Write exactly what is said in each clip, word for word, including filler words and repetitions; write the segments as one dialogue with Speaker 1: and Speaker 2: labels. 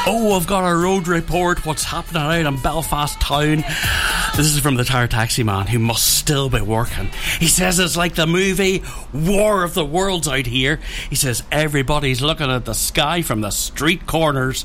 Speaker 1: Oh, I've got a road report. What's happening out in Belfast town? This is from the Tired Taxi Man, who must still be working. He says it's like the movie War of the Worlds out here. He says everybody's looking at the sky from the street corners.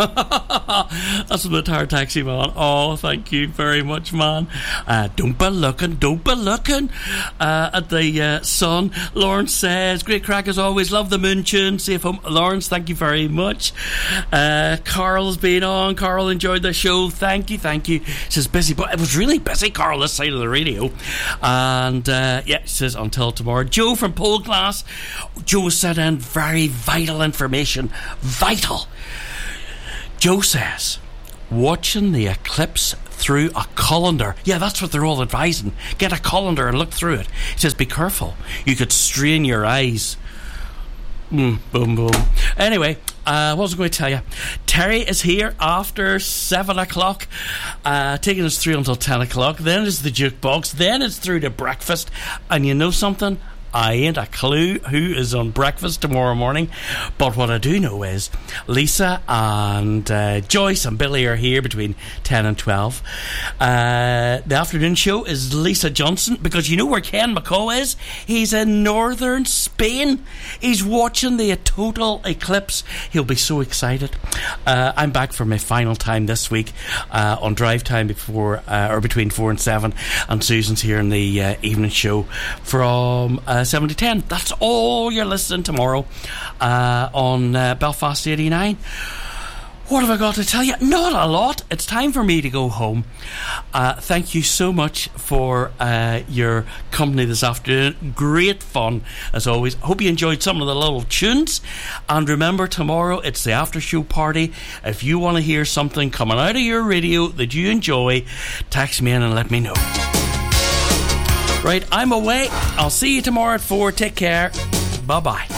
Speaker 1: That's from the Tired Taxi Man. Oh, thank you very much, man. Uh, don't be looking, don't be looking uh, at the uh, sun. Lawrence says, great crack as always. Love the moon tune. Safe home. Lawrence, thank you very much. Uh, Carl's been on. Carl enjoyed the show. Thank you, thank you. He says busy, but it was really busy, Carl, this side of the radio. And uh, yeah, he says until tomorrow. Joe from Pole Glass. Joe sent in very vital information. Vital. Joe says, watching the eclipse through a colander. Yeah, that's what they're all advising. Get a colander and look through it. He says, be careful. You could strain your eyes. Mm, boom, boom. Anyway, uh, what was I going to tell you? Terry is here after seven o'clock, uh, taking us through until ten o'clock. Then it's the jukebox. Then it's through to breakfast. And you know something? I ain't a clue who is on breakfast tomorrow morning, but what I do know is Lisa and uh, Joyce and Billy are here between ten and twelve. Uh, the afternoon show is Lisa Johnson, because you know where Ken McCall is? He's in northern Spain. He's watching the total eclipse. He'll be so excited. Uh, I'm back for my final time this week uh, on drive time before uh, or between four and seven, and Susan's here in the uh, evening show from Uh, seven to ten. That's all you're listening tomorrow uh, on uh, Belfast eighty-nine. What have I got to tell you? Not a lot. It's time for me to go home. Uh, thank you so much for uh, your company this afternoon. Great fun as always. Hope you enjoyed some of the little tunes. And remember, tomorrow it's the after show party. If you want to hear something coming out of your radio that you enjoy, text me in and let me know. Right, I'm away. I'll see you tomorrow at four. Take care. Bye-bye.